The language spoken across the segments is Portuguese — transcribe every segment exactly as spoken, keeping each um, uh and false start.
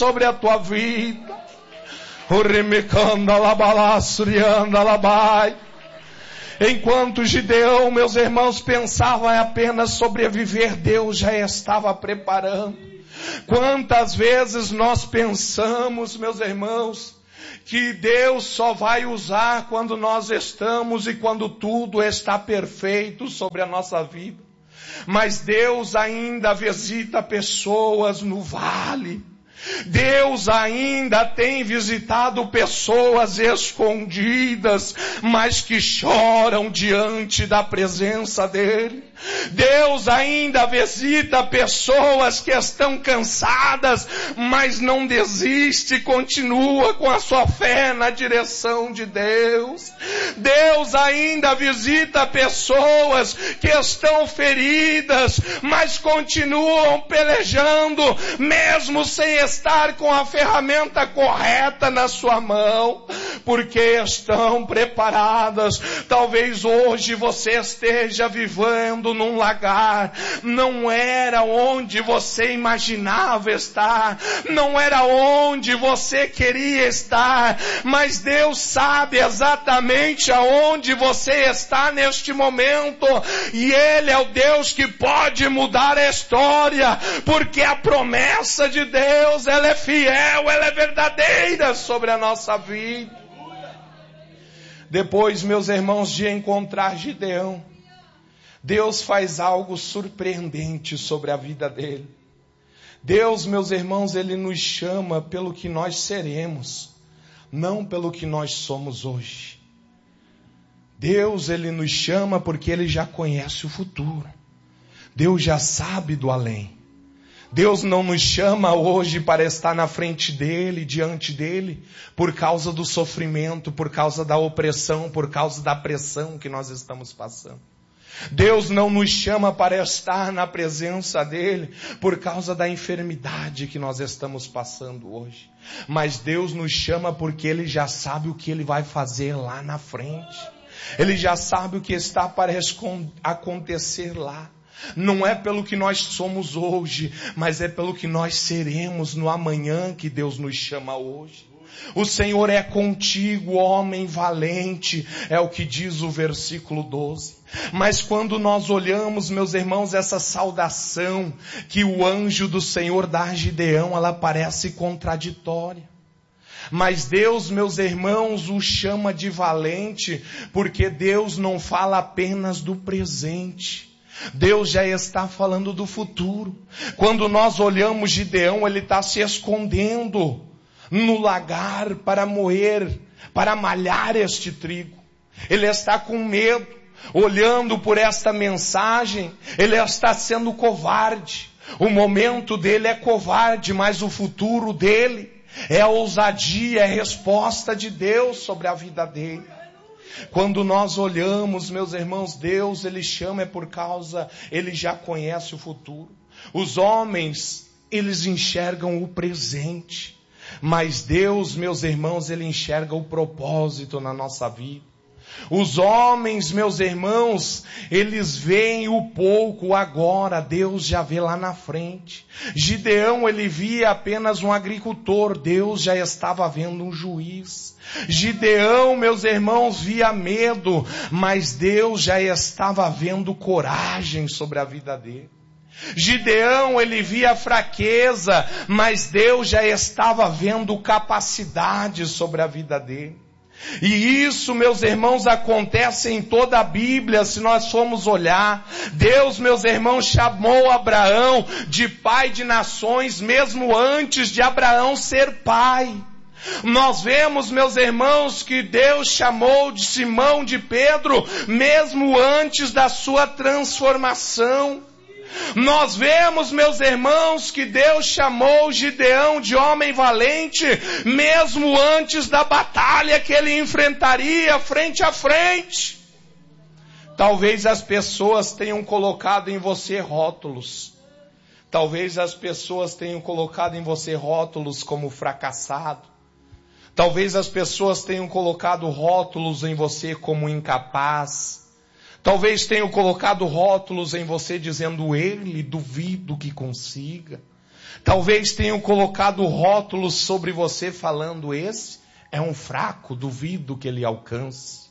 sobre a tua vida. Enquanto Gideão, meus irmãos, pensava apenas sobreviver, Deus já estava preparando. Quantas vezes nós pensamos, meus irmãos, que Deus só vai usar quando nós estamos e quando tudo está perfeito sobre a nossa vida. Mas Deus ainda visita pessoas no vale. Deus ainda tem visitado pessoas escondidas, mas que choram diante da presença dEle. Deus ainda visita pessoas que estão cansadas, mas não desiste, continua com a sua fé na direção de Deus. Deus ainda visita pessoas que estão feridas, mas continuam pelejando, mesmo sem estar com a ferramenta correta na sua mão, porque estão preparadas. Talvez hoje você esteja vivendo num lagar, não era onde você imaginava estar, não era onde você queria estar, mas Deus sabe exatamente aonde você está neste momento, e Ele é o Deus que pode mudar a história, porque a promessa de Deus, ela é fiel, ela é verdadeira sobre a nossa vida. Depois, meus irmãos, de encontrar Gideão, Deus faz algo surpreendente sobre a vida dele. Deus, meus irmãos, Ele nos chama pelo que nós seremos, não pelo que nós somos hoje. Deus, Ele nos chama porque Ele já conhece o futuro. Deus já sabe do além. Deus não nos chama hoje para estar na frente dEle, diante dEle, por causa do sofrimento, por causa da opressão, por causa da pressão que nós estamos passando. Deus não nos chama para estar na presença dEle por causa da enfermidade que nós estamos passando hoje. Mas Deus nos chama porque Ele já sabe o que Ele vai fazer lá na frente. Ele já sabe o que está para acontecer lá. Não é pelo que nós somos hoje, mas é pelo que nós seremos no amanhã que Deus nos chama hoje. O Senhor é contigo, homem valente, é o que diz o versículo doze. Mas quando nós olhamos, meus irmãos, essa saudação que o anjo do Senhor dá a Gideão, ela parece contraditória. Mas Deus, meus irmãos, o chama de valente, porque Deus não fala apenas do presente. Deus já está falando do futuro. Quando nós olhamos Gideão, ele está se escondendo no lagar para moer, para malhar este trigo. Ele está com medo, olhando por esta mensagem, ele está sendo covarde. O momento dele é covarde, mas o futuro dele é a ousadia, é a resposta de Deus sobre a vida dele. Quando nós olhamos, meus irmãos, Deus, Ele chama é por causa, Ele já conhece o futuro. Os homens, eles enxergam o presente. Mas Deus, meus irmãos, Ele enxerga o propósito na nossa vida. Os homens, meus irmãos, eles veem o pouco agora, Deus já vê lá na frente. Gideão, ele via apenas um agricultor, Deus já estava vendo um juiz. Gideão, meus irmãos, via medo, mas Deus já estava vendo coragem sobre a vida dele. Gideão, ele via fraqueza, mas Deus já estava vendo capacidade sobre a vida dele. E isso, meus irmãos, acontece em toda a Bíblia, se nós formos olhar. Deus, meus irmãos, chamou Abraão de pai de nações, mesmo antes de Abraão ser pai. Nós vemos, meus irmãos, que Deus chamou de Simão de Pedro, mesmo antes da sua transformação. Nós vemos, meus irmãos, que Deus chamou Gideão de homem valente, mesmo antes da batalha que ele enfrentaria frente a frente. Talvez as pessoas tenham colocado em você rótulos. Talvez as pessoas tenham colocado em você rótulos como fracassado. Talvez as pessoas tenham colocado rótulos em você como incapaz. Talvez tenham colocado rótulos em você dizendo, ele, duvido que consiga. Talvez tenham colocado rótulos sobre você falando: esse é um fraco, duvido que ele alcance.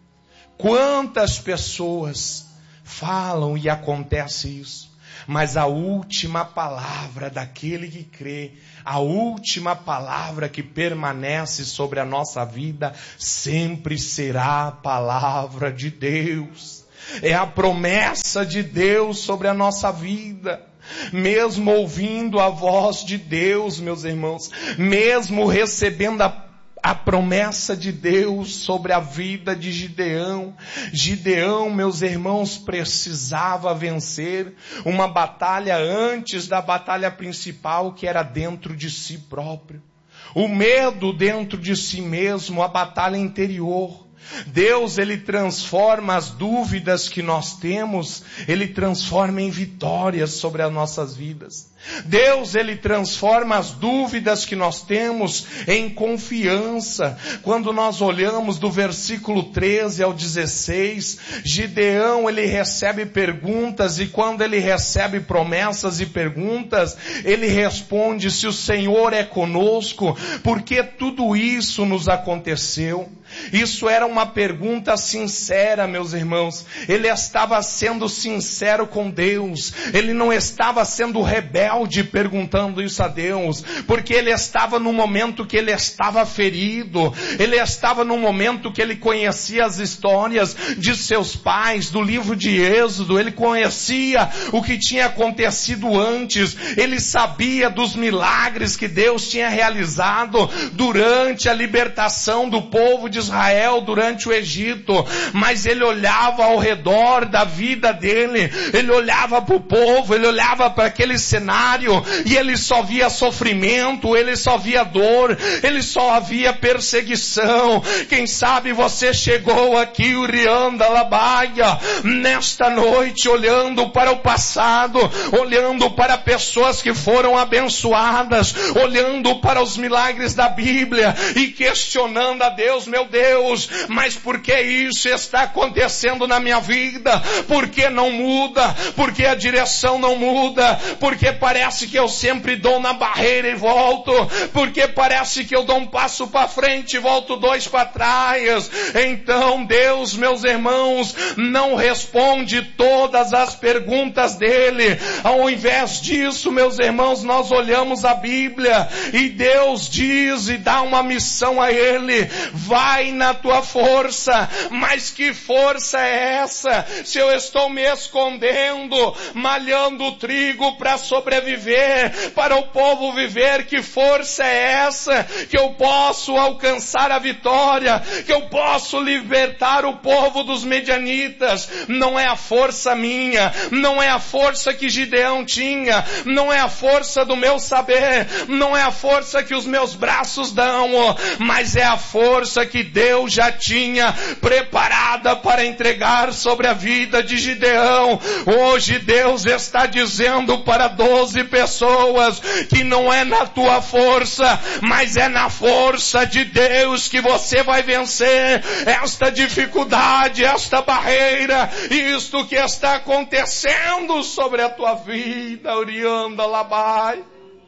Quantas pessoas falam e acontece isso, mas a última palavra daquele que crê, a última palavra que permanece sobre a nossa vida, sempre será a palavra de Deus. É a promessa de Deus sobre a nossa vida. Mesmo ouvindo a voz de Deus, meus irmãos, mesmo recebendo a A promessa de Deus sobre a vida de Gideão. Gideão, meus irmãos, precisava vencer uma batalha antes da batalha principal, que era dentro de si próprio. O medo dentro de si mesmo, a batalha interior. Deus, Ele transforma as dúvidas que nós temos, Ele transforma em vitórias sobre as nossas vidas. Deus, Ele transforma as dúvidas que nós temos em confiança. Quando nós olhamos do versículo treze ao dezesseis, Gideão, ele recebe perguntas, e quando ele recebe promessas e perguntas, ele responde: se o Senhor é conosco, por que tudo isso nos aconteceu? Isso era uma pergunta sincera, meus irmãos. Ele estava sendo sincero com Deus. Ele não estava sendo rebelde perguntando isso a Deus, porque ele estava no momento que ele estava ferido. Ele estava no momento que ele conhecia as histórias de seus pais, do livro de Êxodo. Ele conhecia o que tinha acontecido antes. Ele sabia dos milagres que Deus tinha realizado durante a libertação do povo de Israel durante o Egito, mas ele olhava ao redor da vida dele, ele olhava para o povo, ele olhava para aquele cenário, e ele só via sofrimento, ele só via dor, ele só via perseguição. Quem sabe você chegou aqui, Urianda Labaia, nesta noite, olhando para o passado, olhando para pessoas que foram abençoadas, olhando para os milagres da Bíblia e questionando a Deus: meu Deus, mas por que isso está acontecendo na minha vida? Por que não muda? Por que a direção não muda? Porque parece que eu sempre dou na barreira e volto. Porque parece que eu dou um passo para frente e volto dois para trás. Então Deus, meus irmãos, não responde todas as perguntas dele. Ao invés disso, meus irmãos, nós olhamos a Bíblia e Deus diz e dá uma missão a ele: vai na tua força. Mas que força é essa? Se eu estou me escondendo, malhando o trigo para sobreviver, para o povo viver, que força é essa? Que eu posso alcançar a vitória, que eu posso libertar o povo dos medianitas. Não é a força minha, não é a força que Gideão tinha, não é a força do meu saber, não é a força que os meus braços dão, mas é a força que Deus já tinha preparada para entregar sobre a vida de Gideão. Hoje Deus está dizendo para doze pessoas que não é na tua força, mas é na força de Deus que você vai vencer esta dificuldade, esta barreira, isto que está acontecendo sobre a tua vida. Urianda Labai.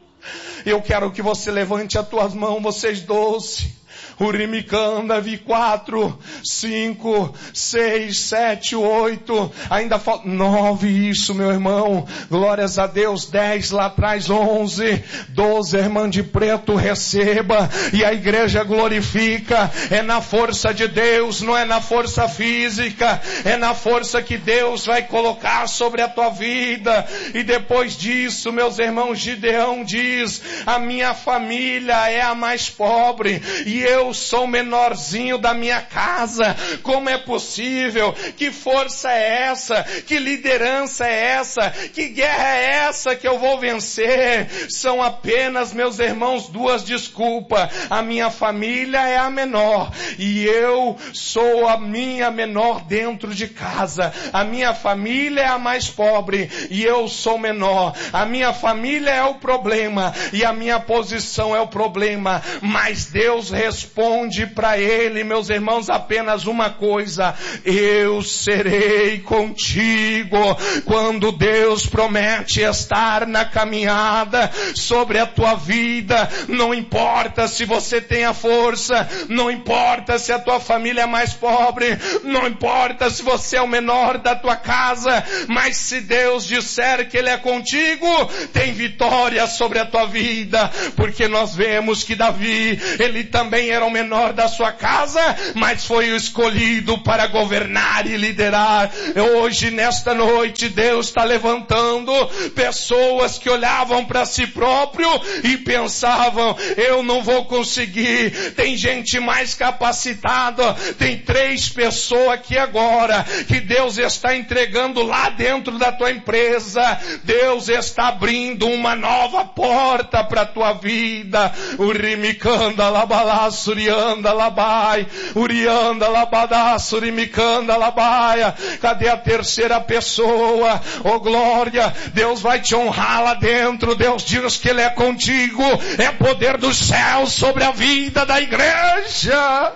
Eu quero que você levante as tuas mãos, vocês doze. Urimicanda, vi quatro, cinco, seis, sete, oito, ainda falta nove, isso meu irmão, glórias a Deus, dez lá atrás, onze, doze, irmã de preto, receba, e a igreja glorifica. É na força de Deus, não é na força física, é na força que Deus vai colocar sobre a tua vida. E depois disso, meus irmãos, Gideão diz: a minha família é a mais pobre, e eu sou o menorzinho da minha casa. Como é possível? Que força é essa? Que liderança é essa? Que guerra é essa que eu vou vencer? São apenas, meus irmãos, duas desculpas. A minha família é a menor, e eu sou a minha menor dentro de casa. A minha família é a mais pobre, e eu sou menor. A minha família é o problema, e a minha posição é o problema. Mas Deus responde responde para ele, meus irmãos, apenas uma coisa: eu serei contigo. Quando Deus promete estar na caminhada sobre a tua vida, não importa se você tem a força, não importa se a tua família é mais pobre, não importa se você é o menor da tua casa, mas se Deus disser que Ele é contigo, tem vitória sobre a tua vida, porque nós vemos que Davi, ele também era o menor da sua casa, mas foi o escolhido para governar e liderar. Hoje, nesta noite, Deus está levantando pessoas que olhavam para si próprio e pensavam: eu não vou conseguir. Tem gente mais capacitada. Tem três pessoas aqui agora que Deus está entregando lá dentro da tua empresa. Deus está abrindo uma nova porta para a tua vida. Urimicanda labalá surianda labai, urianda labadá surimicanda labaia. Cadê a terceira pessoa? Oh glória, Deus vai te honrar lá dentro. Deus diz que Ele é contigo. É poder dos céus sobre a vida da igreja.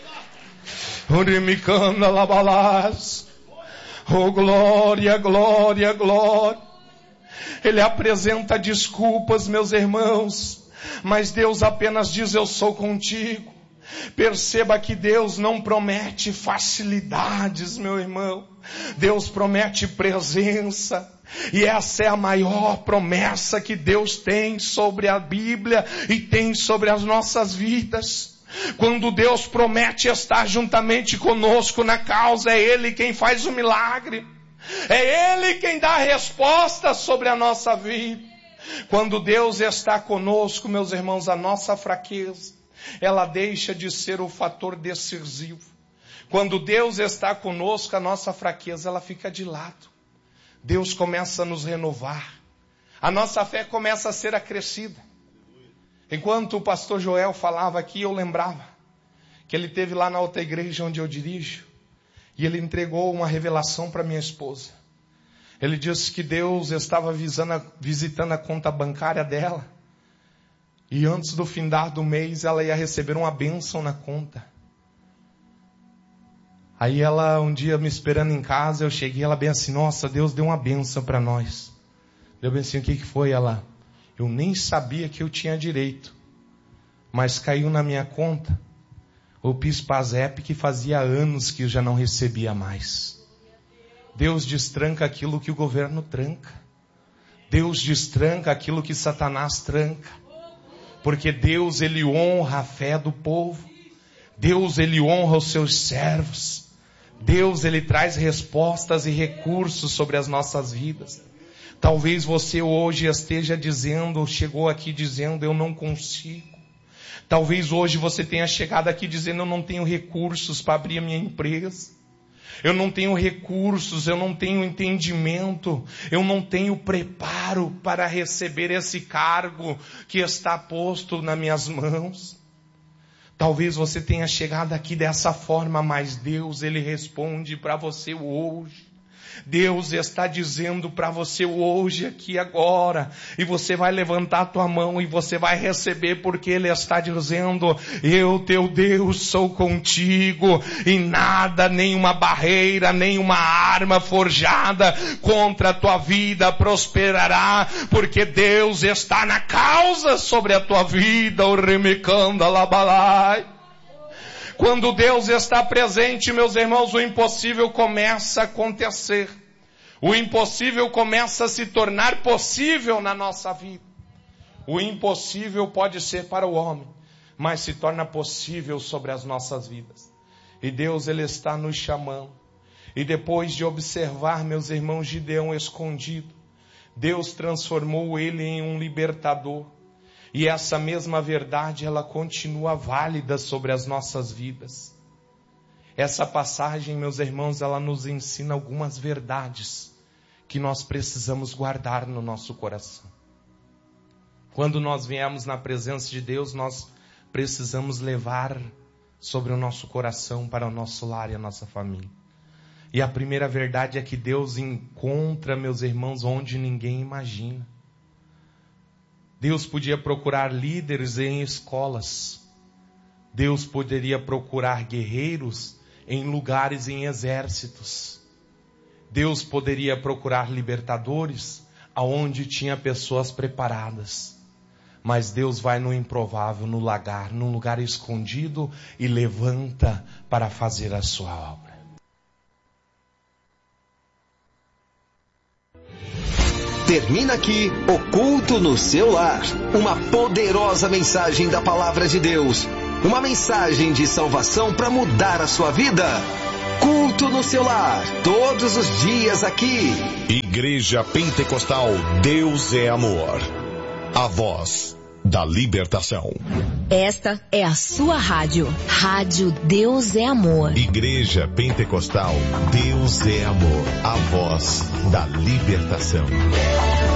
Urimicanda labalás. Oh glória, glória, glória. Ele apresenta desculpas, meus irmãos, mas Deus apenas diz: eu sou contigo. Perceba que Deus não promete facilidades, meu irmão. Deus promete presença. E essa é a maior promessa que Deus tem sobre a Bíblia e tem sobre as nossas vidas. Quando Deus promete estar juntamente conosco na causa, é Ele quem faz o milagre. É Ele quem dá a resposta sobre a nossa vida. Quando Deus está conosco, meus irmãos, a nossa fraqueza, ela deixa de ser o fator decisivo. Quando Deus está conosco, a nossa fraqueza, ela fica de lado. Deus começa a nos renovar. A nossa fé começa a ser acrescida. Enquanto o pastor Joel falava aqui, eu lembrava que ele teve lá na outra igreja onde eu dirijo, e ele entregou uma revelação para minha esposa. Ele disse que Deus estava visando, visitando a conta bancária dela, e antes do findar do mês ela ia receber uma bênção na conta. Aí ela, um dia me esperando em casa, eu cheguei, ela bem assim: nossa, Deus deu uma bênção para nós. Eu bem assim: o que que foi? Ela: eu nem sabia que eu tinha direito, mas caiu na minha conta o PIS/PASEP, que fazia anos que eu já não recebia mais. Deus destranca aquilo que o governo tranca. Deus destranca aquilo que Satanás tranca. Porque Deus, Ele honra a fé do povo. Deus, Ele honra os seus servos. Deus, Ele traz respostas e recursos sobre as nossas vidas. Talvez você hoje esteja dizendo, chegou aqui dizendo: eu não consigo. Talvez hoje você tenha chegado aqui dizendo: eu não tenho recursos para abrir a minha empresa. Eu não tenho recursos, eu não tenho entendimento, eu não tenho preparo para receber esse cargo que está posto nas minhas mãos. Talvez você tenha chegado aqui dessa forma, mas Deus, Ele responde para você hoje. Deus está dizendo para você hoje, aqui agora, e você vai levantar a tua mão e você vai receber, porque Ele está dizendo: eu, teu Deus, sou contigo, e nada, nenhuma barreira, nenhuma arma forjada contra a tua vida prosperará, porque Deus está na causa sobre a tua vida. O remecanda labalai. Quando Deus está presente, meus irmãos, o impossível começa a acontecer. O impossível começa a se tornar possível na nossa vida. O impossível pode ser para o homem, mas se torna possível sobre as nossas vidas. E Deus, Ele está nos chamando. E depois de observar, meus irmãos, Gideão escondido, Deus transformou ele em um libertador. E essa mesma verdade, ela continua válida sobre as nossas vidas. Essa passagem, meus irmãos, ela nos ensina algumas verdades que nós precisamos guardar no nosso coração. Quando nós viemos na presença de Deus, nós precisamos levar sobre o nosso coração para o nosso lar e a nossa família. E a primeira verdade é que Deus encontra, meus irmãos, onde ninguém imagina. Deus podia procurar líderes em escolas, Deus poderia procurar guerreiros em lugares, em exércitos. Deus poderia procurar libertadores aonde tinha pessoas preparadas. Mas Deus vai no improvável, no lagar, num lugar escondido e levanta para fazer a sua obra. Termina aqui o Culto no Seu Lar. Uma poderosa mensagem da Palavra de Deus. Uma mensagem de salvação para mudar a sua vida. Culto no Seu Lar, todos os dias aqui. Igreja Pentecostal Deus é Amor. A voz da libertação. Esta é a sua rádio. Rádio Deus é Amor. Igreja Pentecostal Deus é Amor. A voz da libertação.